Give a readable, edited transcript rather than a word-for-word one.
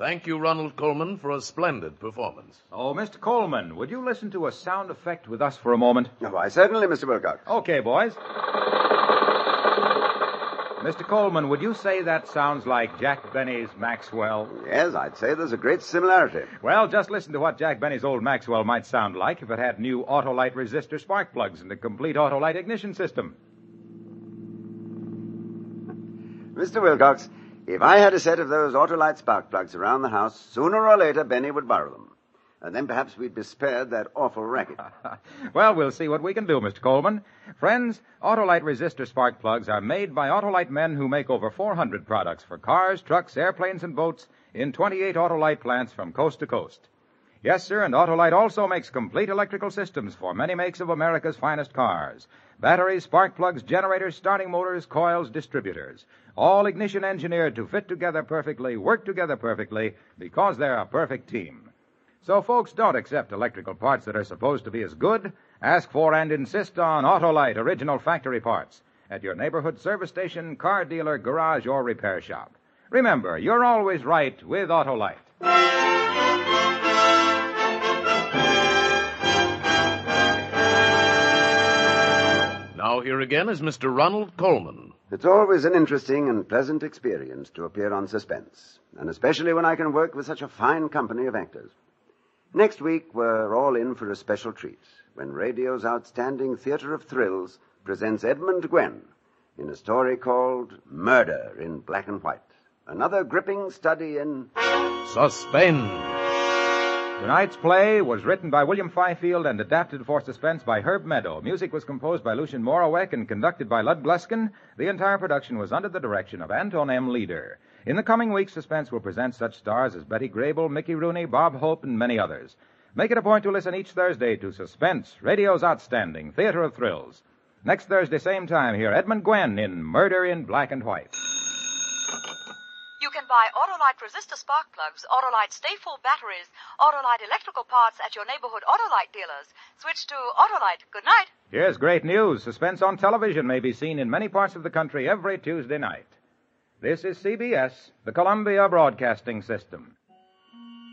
Thank you, Ronald Coleman, for a splendid performance. Oh, Mr. Coleman, would you listen to a sound effect with us for a moment? Oh, why, certainly, Mr. Wilcox. Okay, boys. Mr. Coleman, would you say that sounds like Jack Benny's Maxwell? Yes, I'd say there's a great similarity. Well, just listen to what Jack Benny's old Maxwell might sound like if it had new Autolite resistor spark plugs and a complete Autolite ignition system. Mr. Wilcox, if I had a set of those Autolite spark plugs around the house, sooner or later Benny would borrow them. And then perhaps we'd be spared that awful racket. Well, we'll see what we can do, Mr. Coleman. Friends, Autolite resistor spark plugs are made by Autolite men who make over 400 products for cars, trucks, airplanes, and boats in 28 Autolite plants from coast to coast. Yes, sir, and Autolite also makes complete electrical systems for many makes of America's finest cars. Batteries, spark plugs, generators, starting motors, coils, distributors. All ignition engineered to fit together perfectly, work together perfectly, because they're a perfect team. So, folks, don't accept electrical parts that are supposed to be as good. Ask for and insist on Autolite original factory parts at your neighborhood service station, car dealer, garage, or repair shop. Remember, you're always right with Autolite. Now here again is Mr. Ronald Coleman. It's always an interesting and pleasant experience to appear on Suspense, and especially when I can work with such a fine company of actors. Next week, we're all in for a special treat when radio's outstanding theater of thrills presents Edmund Gwenn in a story called Murder in Black and White. Another gripping study in Suspense. Tonight's play was written by William Fifield and adapted for Suspense by Herb Meadow. Music was composed by Lucien Moraweck and conducted by Lud Gluskin. The entire production was under the direction of Anton M. Leader. In the coming weeks, Suspense will present such stars as Betty Grable, Mickey Rooney, Bob Hope, and many others. Make it a point to listen each Thursday to Suspense, radio's outstanding theater of thrills. Next Thursday, same time, hear Edmund Gwenn in Murder in Black and White. You can buy Autolite resistor spark plugs, Autolite stay-full batteries, Autolite electrical parts at your neighborhood Autolite dealers. Switch to Autolite. Good night. Here's great news. Suspense on television may be seen in many parts of the country every Tuesday night. This is CBS, the Columbia Broadcasting System.